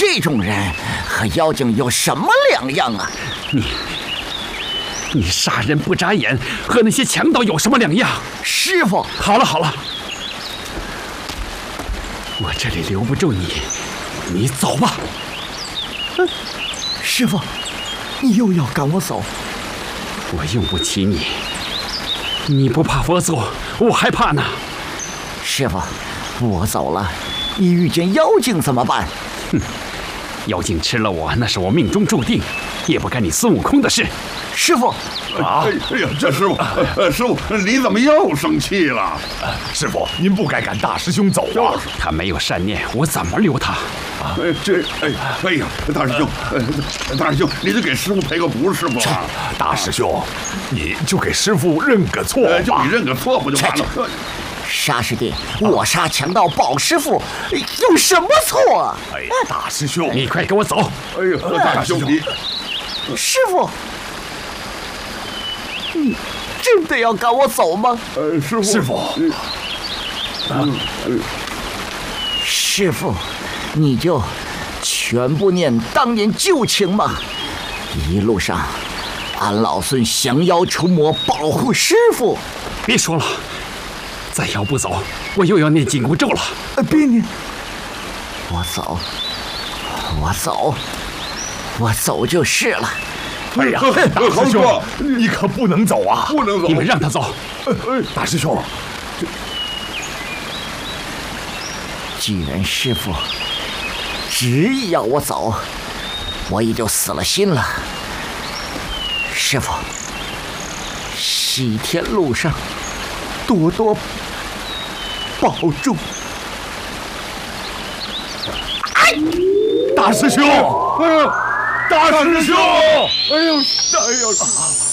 这种人和妖精有什么两样啊？ 你杀人不眨眼，和那些强盗有什么两样？ 师傅， 好了好了，我这里留不住你，你走吧。 师傅，你又要赶我走？ 我用不起你，你不怕佛祖，我还怕呢。 师傅，我走了，你遇见妖精怎么办？ 妖精吃了我，那是我命中注定，也不干你孙悟空的事。 师傅， 哎呀，这师傅，师傅，你怎么又生气了？ 师傅，您不该赶大师兄走啊！ 他没有善念，我怎么留他？ 哎呀，大师兄，大师兄，你就给师傅赔个不是吧？ 大师兄，你就给师傅认个错吧。 就你认个错不就完了？ 沙师弟，我杀强盗保师傅，有什么错啊？ 哎呀，大师兄， 你快给我走！ 哎呀，大师兄，你师傅，你真的要赶我走吗？ 师傅， 师傅，你就全部念当年旧情吧。一路上，俺老孙降妖除魔，保护师傅。 别说了，再要不走，我又要念紧箍咒了。 别念，我走，我走就是了。 哎呀，大师兄，你可不能走啊！ 不能走， 你们让他走。 大师兄， 既然师傅执意要我走，我也就死了心了。师傅，西天路上多多保重。 大师兄，大师兄， 哎呦！